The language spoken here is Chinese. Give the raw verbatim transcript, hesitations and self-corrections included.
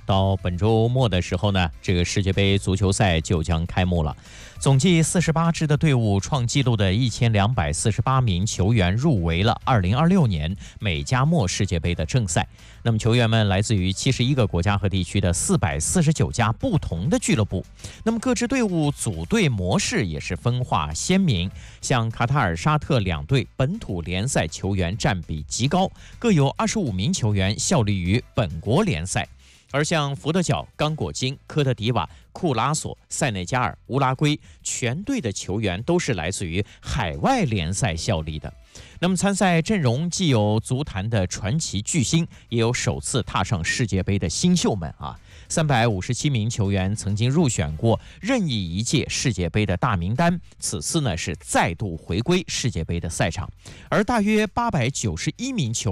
到本周末的时候呢，这个世界杯足球赛就将开幕了。总计四十八支的队伍，创纪录的一千两百四十八名球员入围了二零二六年美加墨世界杯的正赛。那么球员们来自于七十一个国家和地区的四百四十九家不同的俱乐部。那么各支队伍组队模式也是分化鲜明，像卡塔尔、沙特两队本土联赛球员占比极高，各有二十五名球员效力于本国联赛。而像佛得角、刚果金、科特迪瓦、库拉索、塞内加尔、乌拉圭全队的球员都是来自于海外联赛效力的。那么参赛阵容既有足坛的传奇巨星，也有首次踏上世界杯的新秀们啊。三百五十七名球员曾经入选过任意一届世界杯的大名单，此次呢是再度回归世界杯的赛场，而大约八百九十一名球员